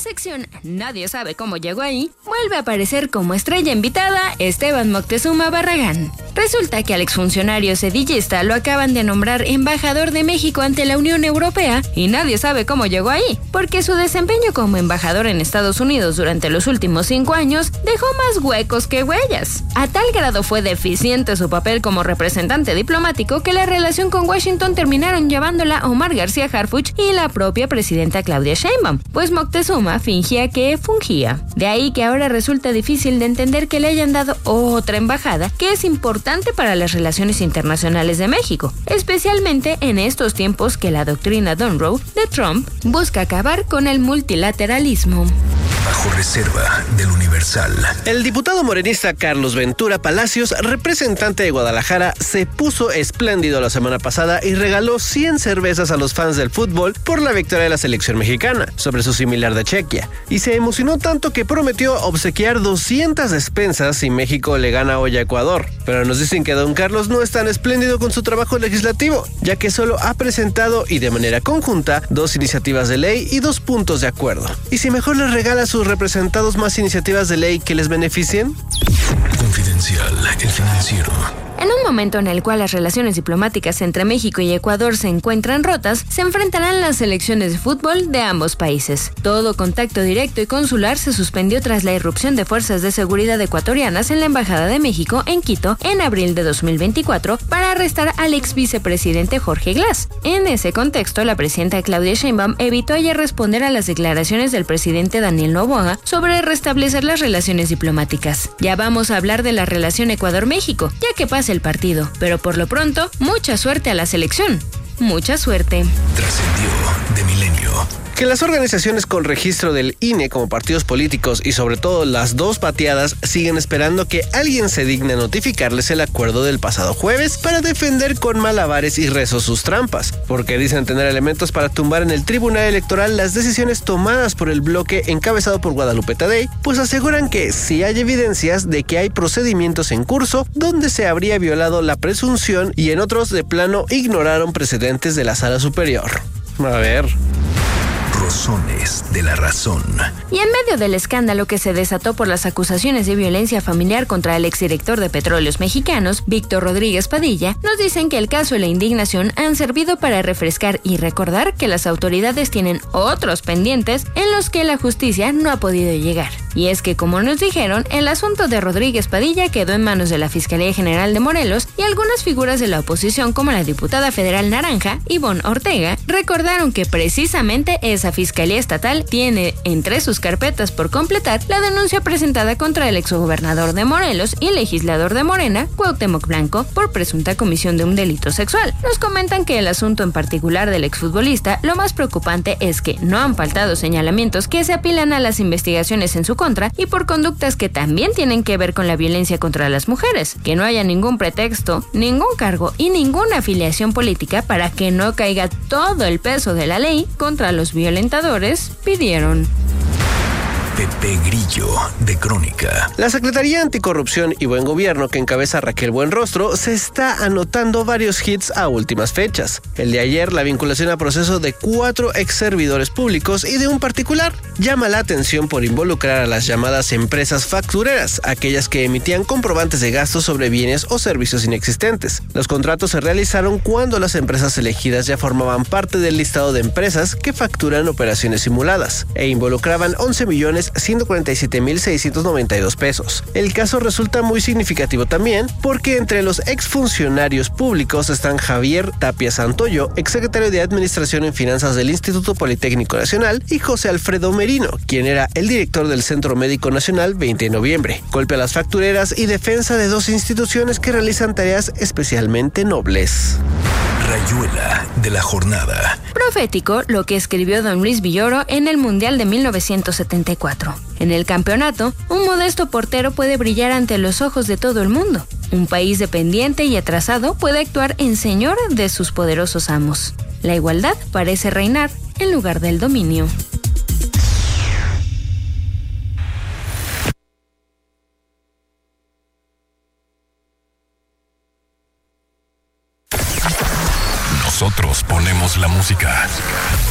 sección Nadie sabe cómo llegó ahí, vuelve a aparecer como estrella invitada Esteban Moctezuma Barragán. Resulta que al exfuncionario sedillista lo acaban de nombrar embajador de México ante la Unión Europea y nadie sabe cómo llegó ahí, porque su desempeño como embajador en Estados Unidos durante los últimos 5 años dejó más huecos que huellas. A tal grado fue deficiente su papel como representante diplomático que la relación con Washington terminaron llevándola Omar García Harfuch y la propia presidenta Claudia Sheinbaum, pues Moctezuma fingía que fungía. De ahí que ahora resulta difícil de entender que le hayan dado otra embajada que es importante para las relaciones internacionales de México, especialmente en estos tiempos que la doctrina Monroe de Trump busca acabar con el multilateralismo. Bajo reserva del Universal. El diputado morenista Carlos Ventura Palacios, representante de Guadalajara, se puso espléndido la semana pasada y regaló 100 cervezas a los fans del fútbol por la victoria de la selección mexicana sobre su similar de Chequia. Y se emocionó tanto que prometió obsequiar 200 despensas si México le gana hoy a Ecuador. Pero nos dicen que don Carlos no es tan espléndido con su trabajo legislativo, ya que solo ha presentado y de manera conjunta 2 iniciativas de ley y 2 puntos de acuerdo. Y si mejor les regala a sus representados más iniciativas de ley que les beneficien. Confidencial, el financiero. En un momento en el cual las relaciones diplomáticas entre México y Ecuador se encuentran rotas, se enfrentarán las selecciones de fútbol de ambos países. Todo contacto directo y consular se suspendió tras la irrupción de fuerzas de seguridad ecuatorianas en la Embajada de México en Quito en abril de 2024 para arrestar al ex vicepresidente Jorge Glass. En ese contexto, la presidenta Claudia Sheinbaum evitó ayer responder a las declaraciones del presidente Daniel Noboa sobre restablecer las relaciones diplomáticas. Ya vamos a hablar de la relación Ecuador-México, ya que pasa el partido, pero por lo pronto, mucha suerte a la selección. Mucha suerte. Trascendió de Milenio. Que las organizaciones con registro del INE como partidos políticos y sobre todo las 2 pateadas siguen esperando que alguien se digne a notificarles el acuerdo del pasado jueves para defender con malabares y rezos sus trampas, porque dicen tener elementos para tumbar en el Tribunal Electoral las decisiones tomadas por el bloque encabezado por Guadalupe Tadei, pues aseguran que sí hay evidencias de que hay procedimientos en curso donde se habría violado la presunción y en otros de plano ignoraron precedentes de la Sala Superior. A ver... Razones de la razón. Y en medio del escándalo que se desató por las acusaciones de violencia familiar contra el exdirector de Petróleos Mexicanos, Víctor Rodríguez Padilla, nos dicen que el caso y la indignación han servido para refrescar y recordar que las autoridades tienen otros pendientes en los que la justicia no ha podido llegar. Y es que, como nos dijeron, el asunto de Rodríguez Padilla quedó en manos de la Fiscalía General de Morelos y algunas figuras de la oposición como la diputada federal naranja, Ivonne Ortega, recordaron que precisamente esa Fiscalía Estatal tiene entre sus carpetas por completar la denuncia presentada contra el exgobernador de Morelos y legislador de Morena, Cuauhtémoc Blanco, por presunta comisión de un delito sexual. Nos comentan que el asunto en particular del exfutbolista, lo más preocupante es que no han faltado señalamientos que se apilan a las investigaciones en su contra y por conductas que también tienen que ver con la violencia contra las mujeres, que no haya ningún pretexto, ningún cargo y ninguna afiliación política para que no caiga todo el peso de la ley contra los violentadores, pidieron. Pepe Grillo, de Crónica. La Secretaría Anticorrupción y Buen Gobierno que encabeza Raquel Buenrostro se está anotando varios hits a últimas fechas. El de ayer, la vinculación a proceso de 4 ex servidores públicos y de un particular, llama la atención por involucrar a las llamadas empresas factureras, aquellas que emitían comprobantes de gastos sobre bienes o servicios inexistentes. Los contratos se realizaron cuando las empresas elegidas ya formaban parte del listado de empresas que facturan operaciones simuladas e involucraban 11.147.692 pesos. El caso resulta muy significativo también porque entre los exfuncionarios públicos están Javier Tapia Santoyo, exsecretario de Administración en Finanzas del Instituto Politécnico Nacional, y José Alfredo Merino, quien era el director del Centro Médico Nacional 20 de noviembre. Golpe a las factureras y defensa de 2 instituciones que realizan tareas especialmente nobles. Rayuela de la jornada. Profético lo que escribió don Luis Villoro en el Mundial de 1974. En el campeonato, un modesto portero puede brillar ante los ojos de todo el mundo. Un país dependiente y atrasado puede actuar en señor de sus poderosos amos. La igualdad parece reinar en lugar del dominio. Nosotros ponemos la música.